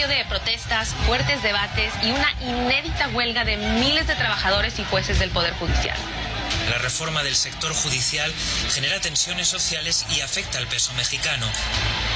medio de protestas, fuertes debates y una inédita huelga de miles de trabajadores y jueces del Poder Judicial. La reforma del sector judicial genera tensiones sociales y afecta al peso mexicano.